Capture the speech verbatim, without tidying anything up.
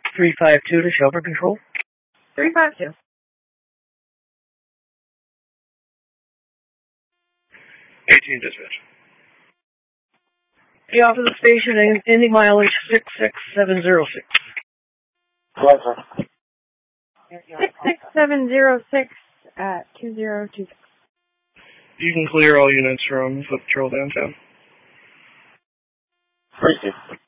three five two to Shelter Control. three five two. eighteen dispatch. Be off of the station, ending mileage six six seven zero six. six six seven zero six at two zero two six. You can clear all units from Foot Patrol downtown. Appreciate it.